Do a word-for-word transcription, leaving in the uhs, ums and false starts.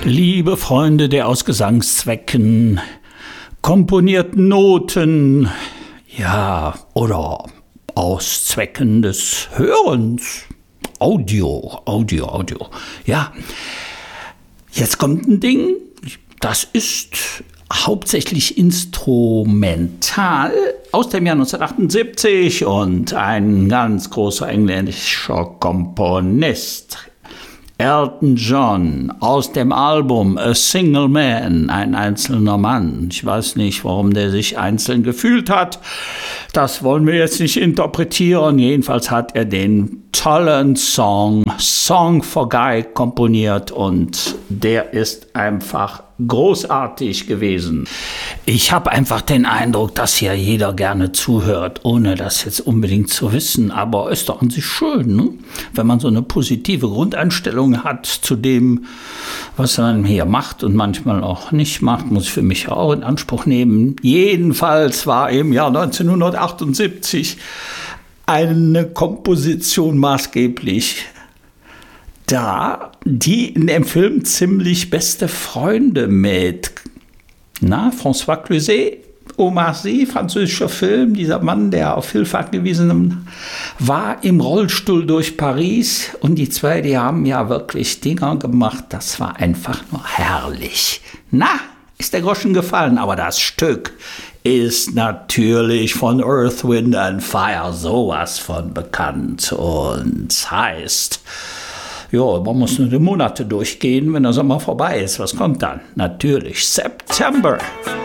Liebe Freunde der aus Gesangszwecken komponierten Noten, ja, oder aus Zwecken des Hörens, Audio, Audio, Audio, ja. Jetzt kommt ein Ding, das ist hauptsächlich instrumental aus dem Jahr neunzehnhundertachtundsiebzig und ein ganz großer englischer Komponist, Elton John, aus dem Album A Single Man, ein einzelner Mann. Ich weiß nicht, warum der sich einzeln gefühlt hat. Das wollen wir jetzt nicht interpretieren. Jedenfalls hat er den tollen Song Song for Guy komponiert und der ist einfach großartig gewesen. Ich habe einfach den Eindruck, dass hier jeder gerne zuhört, ohne das jetzt unbedingt zu wissen. Aber ist doch an sich schön, ne? Wenn man so eine positive Grundeinstellung hat zu dem, was man hier macht und manchmal auch nicht macht, muss ich für mich auch in Anspruch nehmen. Jedenfalls war im Jahr neunzehnhundertachtundsiebzig eine Komposition maßgeblich da, die in dem Film ziemlich beste Freunde mit, na, François Cluzet, Omar Sy, französischer Film, dieser Mann, der auf Hilfe angewiesen war, im Rollstuhl durch Paris. Und die zwei, die haben ja wirklich Dinger gemacht, das war einfach nur herrlich. Na, ist der Groschen gefallen, aber das Stück ist natürlich von Earth, Wind and Fire sowas von bekannt und heißt, ja, man muss nur die Monate durchgehen, wenn der Sommer vorbei ist. Was kommt dann? Natürlich September.